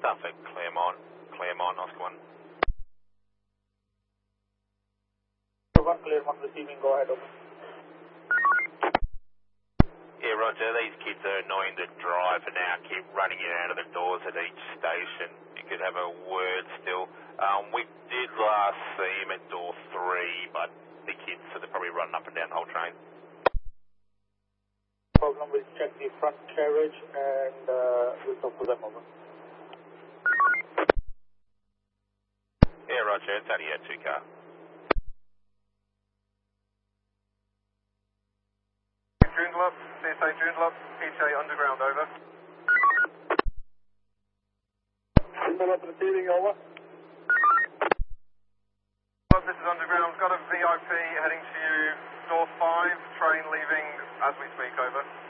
stuff at Claremont, Oscar 1. Claremont receiving, go ahead, over. Yeah, Roger, these kids are annoying to drive and now keep running in and out of the doors at each station. You could have a word still. We did last see him at door 3, but the kids, so they're probably running up and down the whole train. Problem, we'll check the front carriage and we'll talk to them, over. Yeah, Roger, it's only a 2-car. Joondalup, CSA Joondalup, PJ Underground, over. Joondalup receiving, over. This is Underground, got a VIP heading to you, door 5, train leaving as we speak, over.